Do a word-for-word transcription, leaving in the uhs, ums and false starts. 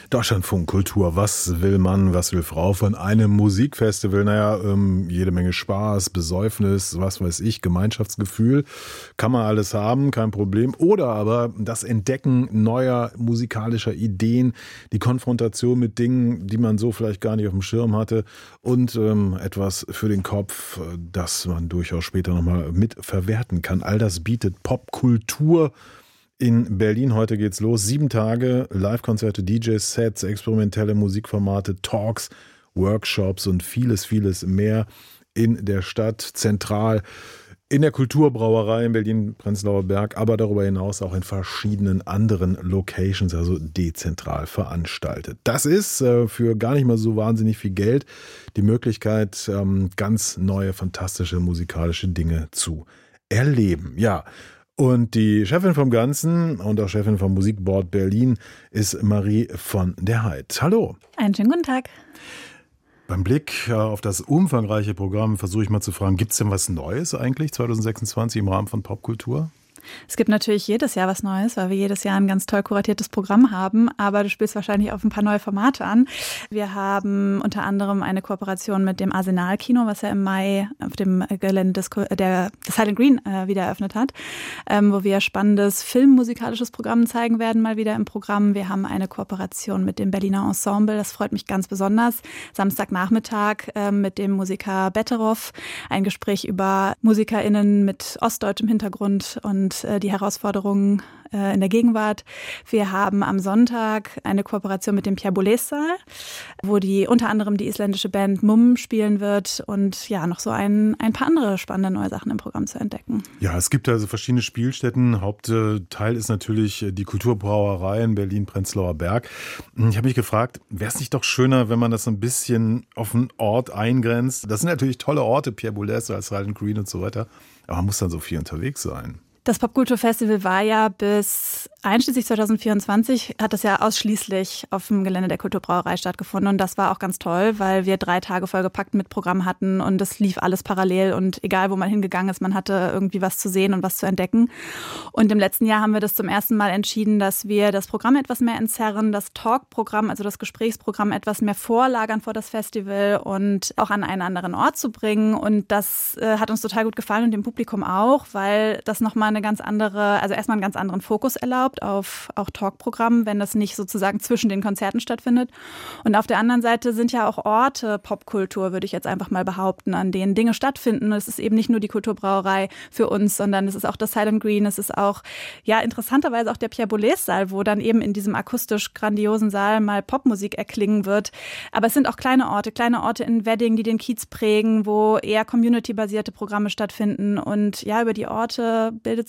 Deutschlandfunk Kultur. Was will Mann, was will Frau von einem Musikfestival? Naja, ähm, jede Menge Spaß, Besäufnis, was weiß ich, Gemeinschaftsgefühl. Kann man alles haben, kein Problem. Oder aber das Entdecken neuer musikalischer Ideen, die Konfrontation mit Dingen, die man so vielleicht gar nicht auf dem Schirm hatte und ähm, etwas für den Kopf, das man durchaus später nochmal mit verwerten kann. All das bietet Popkultur in Berlin. Heute geht's los. Sieben Tage, Live-Konzerte, D J-Sets, experimentelle Musikformate, Talks, Workshops und vieles, vieles mehr in der Stadt, zentral in der Kulturbrauerei in Berlin-Prenzlauer Berg, aber darüber hinaus auch in verschiedenen anderen Locations, also dezentral veranstaltet. Das ist äh, für gar nicht mal so wahnsinnig viel Geld die Möglichkeit, ähm, ganz neue, fantastische musikalische Dinge zu erleben. Ja, und die Chefin vom Ganzen und auch Chefin vom Musikboard Berlin ist Marie von der Heid. Hallo. Einen schönen guten Tag. Beim Blick auf das umfangreiche Programm versuche ich mal zu fragen, gibt es denn was Neues eigentlich zwanzig sechsundzwanzig im Rahmen von Popkultur? Es gibt natürlich jedes Jahr was Neues, weil wir jedes Jahr ein ganz toll kuratiertes Programm haben. Aber du spielst wahrscheinlich auf ein paar neue Formate an. Wir haben unter anderem eine Kooperation mit dem Arsenal-Kino, was ja im Mai auf dem Gelände des, der, des Silent Green äh, wieder eröffnet hat, ähm, wo wir spannendes filmmusikalisches Programm zeigen werden, mal wieder im Programm. Wir haben eine Kooperation mit dem Berliner Ensemble, das freut mich ganz besonders. Samstagnachmittag äh, mit dem Musiker Betteroff, ein Gespräch über MusikerInnen mit ostdeutschem Hintergrund und die Herausforderungen in der Gegenwart. Wir haben am Sonntag eine Kooperation mit dem Pierre Boulez-Saal, wo die unter anderem die isländische Band Mumm spielen wird und ja, noch so ein, ein paar andere spannende neue Sachen im Programm zu entdecken. Ja, es gibt also verschiedene Spielstätten. Hauptteil ist natürlich die Kulturbrauerei in Berlin-Prenzlauer Berg. Ich habe mich gefragt, wäre es nicht doch schöner, wenn man das so ein bisschen auf einen Ort eingrenzt? Das sind natürlich tolle Orte, Pierre Boulez-Saal, Silent Green und so weiter, aber man muss dann so viel unterwegs sein. Das Popkulturfestival war ja bis einschließlich zwanzig vierundzwanzig, hat das ja ausschließlich auf dem Gelände der Kulturbrauerei stattgefunden. Und das war auch ganz toll, weil wir drei Tage vollgepackt mit Programm hatten und es lief alles parallel. Und egal, wo man hingegangen ist, man hatte irgendwie was zu sehen und was zu entdecken. Und im letzten Jahr haben wir das zum ersten Mal entschieden, dass wir das Programm etwas mehr entzerren, das Talk-Programm, also das Gesprächsprogramm etwas mehr vorlagern vor das Festival und auch an einen anderen Ort zu bringen. Und das äh, hat uns total gut gefallen und dem Publikum auch, weil das nochmal eine ganz andere, also erstmal einen ganz anderen Fokus erlaubt auf auch Talkprogramm, wenn das nicht sozusagen zwischen den Konzerten stattfindet. Und auf der anderen Seite sind ja auch Orte Popkultur, würde ich jetzt einfach mal behaupten, an denen Dinge stattfinden. Es ist eben nicht nur die Kulturbrauerei für uns, sondern es ist auch das Silent Green, es ist auch, ja, interessanterweise auch der Pierre Boulez-Saal, wo dann eben in diesem akustisch grandiosen Saal mal Popmusik erklingen wird. Aber es sind auch kleine Orte, kleine Orte in Wedding, die den Kiez prägen, wo eher community-basierte Programme stattfinden. Und ja, über die Orte bildet